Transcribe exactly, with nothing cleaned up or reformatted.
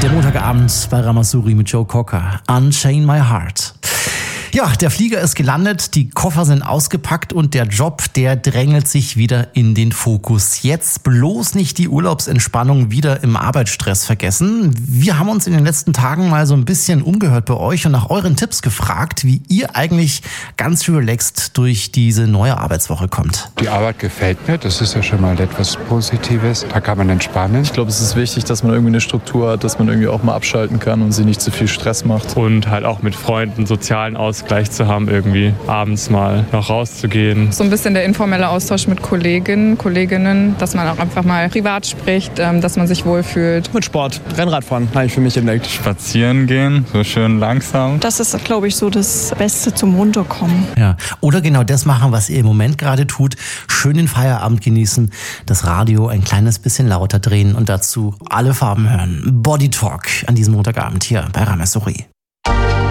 Der Montagabend bei Ramasuri mit Joe Cocker. Unchain My Heart. Ja, der Flieger ist gelandet, die Koffer sind ausgepackt und der Job, der drängelt sich wieder in den Fokus. Jetzt bloß nicht die Urlaubsentspannung wieder im Arbeitsstress vergessen. Wir haben uns in den letzten Tagen mal so ein bisschen umgehört bei euch und nach euren Tipps gefragt, wie ihr eigentlich ganz relaxed durch diese neue Arbeitswoche kommt. Die Arbeit gefällt mir, das ist ja schon mal etwas Positives. Da kann man entspannen. Ich glaube, es ist wichtig, dass man irgendwie eine Struktur hat, dass man irgendwie auch mal abschalten kann und sich nicht zu viel Stress macht. Und halt auch mit Freunden sozialen Ausgleich zu haben, irgendwie abends mal noch rauszugehen. So ein bisschen der informelle Austausch mit Kolleginnen, Kolleginnen, dass man auch einfach mal privat spricht, dass man sich wohlfühlt. Mit Sport, Rennradfahren habe ich für mich entdeckt. Spazieren gehen, so schön langsam. Das ist, glaube ich, so das Beste zum Runterkommen. Ja, oder genau das machen, was ihr im Moment gerade tut. Schön den Feierabend genießen, das Radio ein kleines bisschen lauter drehen und dazu alle Farben hören. Body Talk an diesem Montagabend hier bei Ramasuri.